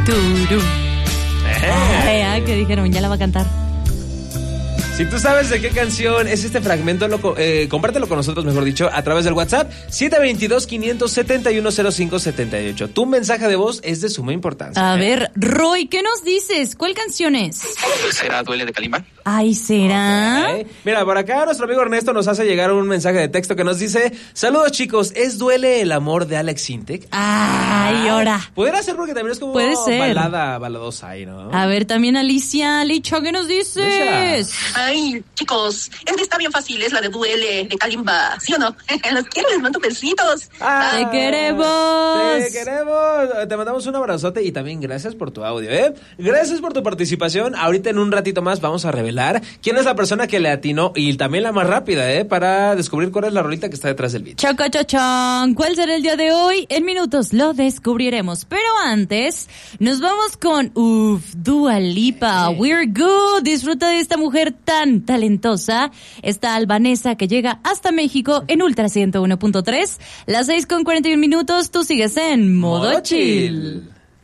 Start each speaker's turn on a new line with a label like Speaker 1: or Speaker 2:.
Speaker 1: Turum. ¿Qué dijeron? Ya la va a cantar.
Speaker 2: Si tú sabes de qué canción es este fragmento, compártelo con nosotros, mejor dicho, a través del WhatsApp 722-571-0578. Tu mensaje de voz es de suma importancia.
Speaker 1: A ver, Roy, ¿qué nos dices? ¿Cuál canción es?
Speaker 3: ¿Será Duele de Kalimba?
Speaker 1: Ay, ¿será?
Speaker 2: Okay. Mira, por acá nuestro amigo Ernesto nos hace llegar un mensaje de texto que nos dice: saludos chicos, ¿es Duele el amor de Alex Sintek?
Speaker 1: Ay, ahora.
Speaker 2: Pudiera ser porque también es como
Speaker 1: Puede ser.
Speaker 2: baladosa ahí, ¿no?
Speaker 1: A ver, también Alicia, Licha, ¿qué nos dices?
Speaker 4: Ay, chicos, es que está bien fácil, es la de Duele, de Kalimba, ¿sí o no? Los quiero, les mando besitos.
Speaker 1: ¡Te queremos!
Speaker 2: ¡Te queremos! Te mandamos un abrazote y también gracias por tu audio, ¿eh? Gracias por tu participación. Ahorita en un ratito más vamos a revelar quién es la persona que le atinó y también la más rápida, para descubrir cuál es la rolita que está detrás del beat.
Speaker 1: Chocochochón, ¿cuál será el día de hoy? En minutos lo descubriremos, pero antes nos vamos con Dua Lipa, We're Good. Disfruta de esta mujer tan talentosa, esta albanesa que llega hasta México en Ultra 101.3, las 6:41 minutos. Tú sigues en Modo Chill.